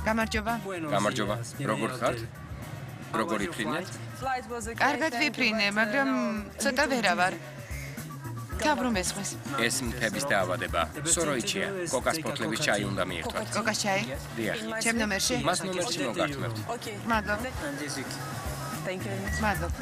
გამარჯობა. გამარჯობა. როგორ ხართ? როგორი ფრინეთ? კარგად ვიფრინე, მაგრამ ცოტა ვერა ვარ. თავრომ ესხმეს. ეს მთების დაავადება. სოროიჩია. კოკას ფოთლების чай უნდა მიირთვათ. კოკას чай? დიახ. ჩემ ნომერში? მას ნომერში მოგართმევთ. მადლობა. მადლობა.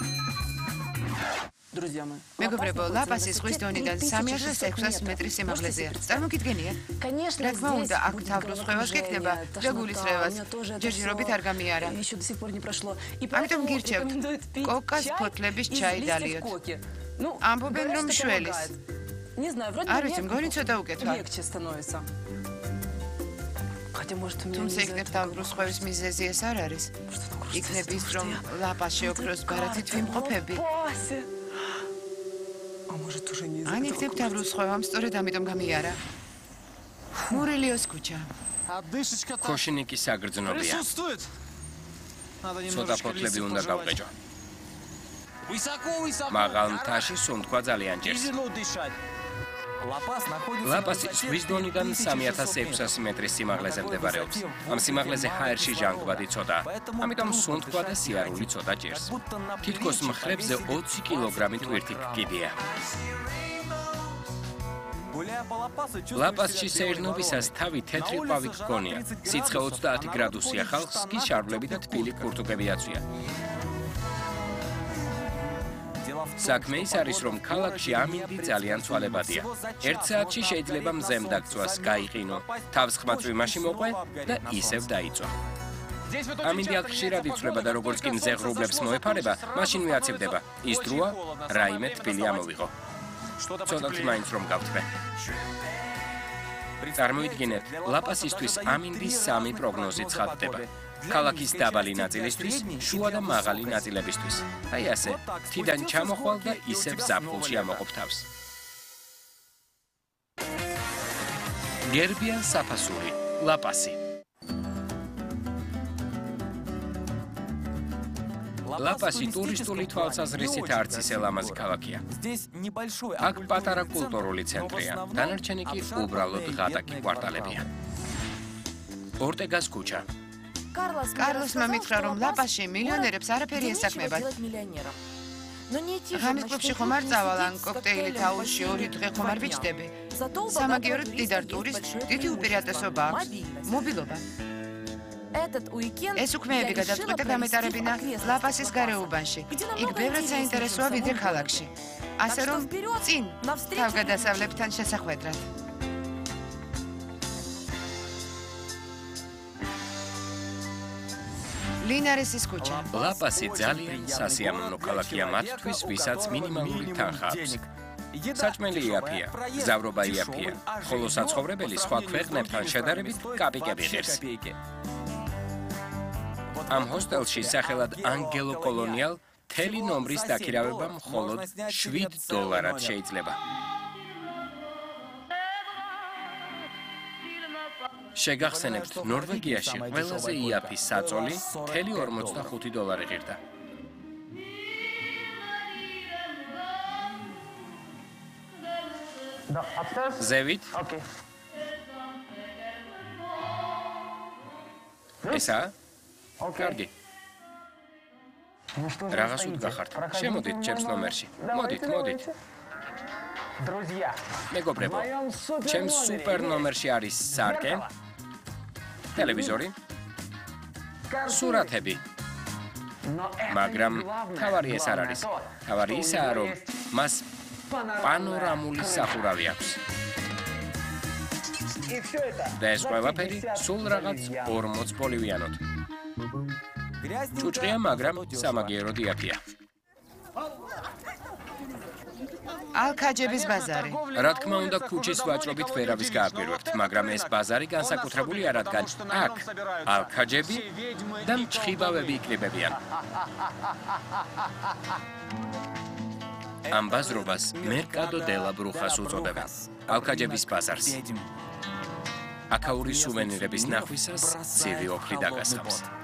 მეგობრებო, ლაპასი ზღვის დონიდან 3600 მეტრის სიმაღლეზეა. წარმოგიდგენიათ? რა თქმა უნდა, აქ თავბრუსხვევას გეკნება და გულისრევას. ჯერჯერობით არ გამიარა. ამიტომ გირჩევთ, კოკას ფოთლების чай დალიოთ. ამბობენ, რომ მშველის. არ ვიცი, მგონი ცოტა უკეთვა. თუმცა იქნებ თავბრუსხვევის მიზეზი ეს არ არის. იქნებ ის, რომ ლაპას შეოქროს ბარათით ვიმყოფები. ან იქნებ თავბრუსხვევამ სწორედ ამიტომ გამიარა. მურილიოს ქუჩა. ქოშინიკის საგრძნობია. ცოტა ფოთლები უნდა გავყეჯო. მაღალ მთაში სუნთქვა ძალიან ჭირს. ლაპასი ზღვის დონიდან 3600 მეტრის სიმაღლეზე მდებარეობს. ამ სიმაღლეზე ჰაერში ჟანგბადი ცოტა, ამიტომ სუნთქვა და სიარული ცოტა ჭირს. თითქოს მხრებზე 20 კილოგრამი ტვირთი გკიდია. ლაპასში სეირნობისას თავი თეთრი ყვავი გქონია. სიცხე 30 გრადუსია, ხალხს კი შარვლები და თბილი ქურთუკები აწვია. საქმე ის არის, რომ ქალაქში ამინდი ძალიან ცვალებადია. 1 საათში შეიძლება მზემ დაგწვას, გაიყინო, თავს ხმაწვიმაში მოყვე და ისევ დაიწვა. ამინდი აქ ხშირად იცვლება და როგორც კი მზე ღრუბლებს მოეფარება, მაშინვე აცივდება. ის დროა, რაიმე თბილი ამოვიღო. ცოტათ მაინც რომ გავთხრე. წარმოიდგინეთ, ლაპასისთვის ამინდის 3 პროგნოზი ცხადდება. ქალაქის დაბალი ნაწილისთვის, შუა და მაღალი ნაწილებისთვის. აი ასე, თიდან ჩამოხვალ და ისევ ზაფხულში ამოყოფ თავს. გერბიან საფასური, ლაპასი. ლაპასი ტურისტული თვალსაზრისით არც ისე ლამაზი ქალაქია. აქ პატარა კულტურული ცენტრია, დანარჩენი კი უბრალოდ ღატაკი კვარტალებია. ორტეგას ქუჩა. კარლოსმა მითხრა, რომ ლაპასში მილიონერებს არაფერი ესაქმებათ. ღამის კლუბში ხომ არ წავალ, ან კოქტეილით აუზში 2 დღე ხომ არ ვიჯდები. სამაგიეროდ მდიდარ ტურისტს დიდი უპირატესობა აქვს. მობილობა. ეს უქმეები გადაწყვეტა გამეტარებინა ლაპასის გარეუბანში. იქ ბევრად საინტერესოა ვიდრე ქალაქში. ასე რომ წინ თავგადასავლებთან შესახვედრად. ლინარესის ქუჩა. ლაპასი ძალიან სასიამოვნო ქალაქია მათთვის, ვისაც მინიმალური თანხა აქვს. საჭმელი იაფია, გზავრობა იაფია, ხოლო საცხოვრებელი სხვა ქვეყნებთან შედარებით კაპიკები ღირს. ამ ჰოსტელში სახელად ანგელო კოლონიალ მთელი ნომრის დაქირავება მხოლოდ $7 შეიძლება. შეგახსენებთ, ნორვეგიაში ყველაზე იაფი საწოლი მთელი $45 ღირდა. ზევით? ესა? კარგი. რაღაც უდგახართ. შემოდით ჩემს ნომერში. მოდით. მეგობრებო, ჩემს სუპერ ნომერში არის სარკე, ტელევიზორი, სურათები. მაგრამ თავარი ეს არ არის. თავარი ისაა, რომ მას პანორამული სახურავი აქვს. და ეს ყველაფერი სულ რაღაც 40 ბოლივიანოდ. ჭუჭყია, მაგრამ სამაგიეროდ იაფია. ალქაჯების ბაზარი. რა თქმა უნდა, ქუჩის ვაჭრობით ვერავის გააკვირვებთ, მაგრამ ეს ბაზარი განსაკუთრებულია, რადგან აქ ალქაჯები და მჩხიბავები იკრიბებიან. ამ ბაზრობას მერკადო დე ლა ბრუხას უწოდებენ. ალქაჯების ბაზარს. აქაური სუვენირების ნახვისას ცივი ოფლი დაგასხამს.